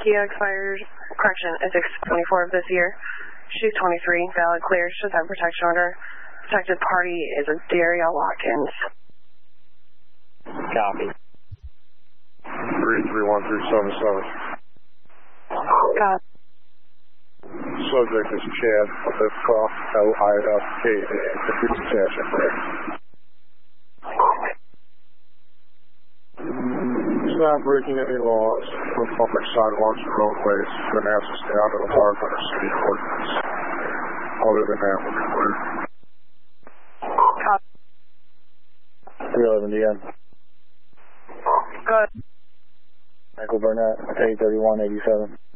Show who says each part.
Speaker 1: Kia expires, correction, is 6/24 of this year. She's 23, valid clear, she does have a protection order. Protected party is a Daria Watkins.
Speaker 2: Copy.
Speaker 3: 331377.
Speaker 1: Copy.
Speaker 3: Subject is Chad Liftoff, L-I-F-K-A, computer session. Stop breaking any laws on public sidewalks and roadways and ask to stay out of the park under city ordinance. Other than that, we're clear.
Speaker 1: Copy.
Speaker 2: 311 DM.
Speaker 1: Good.
Speaker 2: Michael Burnett, 83187.